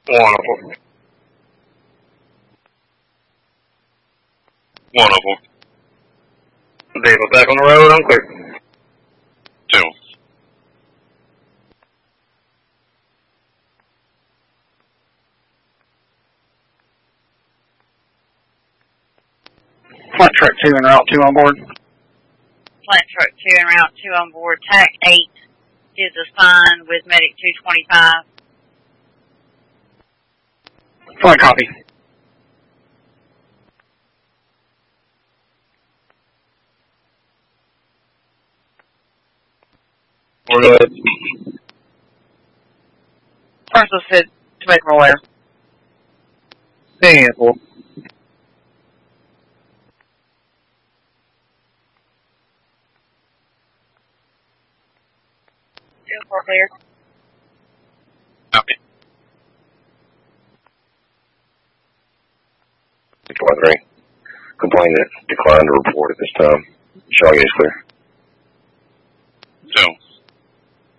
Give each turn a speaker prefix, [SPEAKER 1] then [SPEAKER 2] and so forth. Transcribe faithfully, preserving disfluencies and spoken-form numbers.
[SPEAKER 1] One of them. One of them. Vehicle back on the road, I'm clear. Two.
[SPEAKER 2] Plant truck two and route two on board.
[SPEAKER 3] Plant truck two and route two on board. T A C eight is assigned with medic two twenty-five.
[SPEAKER 2] Fine copy.
[SPEAKER 1] We're good.
[SPEAKER 2] First said to make them aware.
[SPEAKER 1] Sample.
[SPEAKER 3] For clear.
[SPEAKER 1] Copy.
[SPEAKER 4] Decline three. Complainant declined to report at this time. Showing is clear.